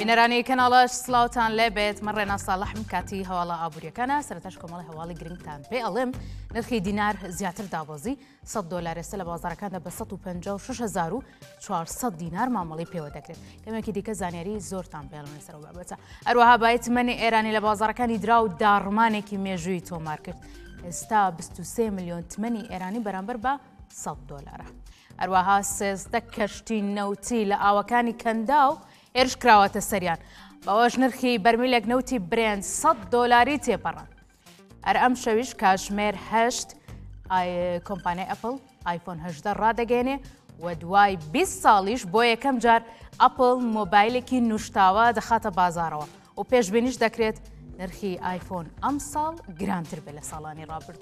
بینەرانی کەناڵەش سڵاوتان لێبێت من ڕێنا ساڵەحم کاتی هەواڵە ئابوووریەکانە سەرەتاش کۆمەڵی هەواڵی گرنگتان پێ ئەڵێم نرخی دینار زیاتر دابەزی 100 دلار ئێستا لە بازاڕەکاندا بە 156400 دینار مامەڵی پێوە دەکرێت دەمێکی دیکە زانیاری زۆرتان پێڵێن سەر بابەتە هەروەها بایەتمەنی ئێرانی لە بازاڕەکانی درا و داڕمانێکی مێژووی تۆمار کرد ئێستا 23 میلیۆن تمەنی ئێرانی بەرامبەر بە 100 دلارە هەروەها 13 کەشتی نەوتی لە ئاوەکانی کەنداو ئێرش کراوەتە سەریان بەوەش نرخی بەرمیلێک نەوتی برێن 100 دلاری تێپەڕان هەر ئەم شەویش کاتژمێر 8 کۆمپانیای ئەپڵ ئایفۆن 18 ڕادەگەێنێ و دوای 20 ساڵیش بۆ یەکەم جار ئەپڵ مۆبایلێکی نوشتاوە دەخاتە بازارەوە و پێشبینیش دەکرێت نرخی ئایفۆن ئەم ساڵ گرانتر بێت لە ساڵانی ڕابردوو